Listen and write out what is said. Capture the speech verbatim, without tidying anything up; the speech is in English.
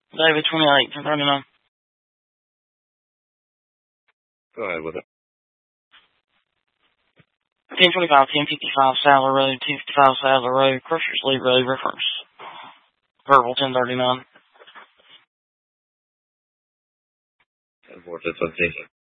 David twenty-eight, ten thirty-nine. Go ahead with it. ten twenty-five, ten fifty-five, Sadler Road, ten fifty-five, Sadler Road, Crushers League Road, reference. Verbal, ten thirty-nine. ten four, ten seventeen.